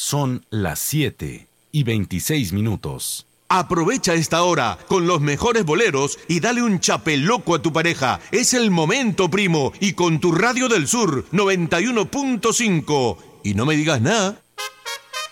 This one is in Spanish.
Son las 7:26. Aprovecha esta hora con los mejores boleros y dale un chapeloco a tu pareja. Es el momento, primo, y con tu Radio del Sur 91.5. Y no me digas nada.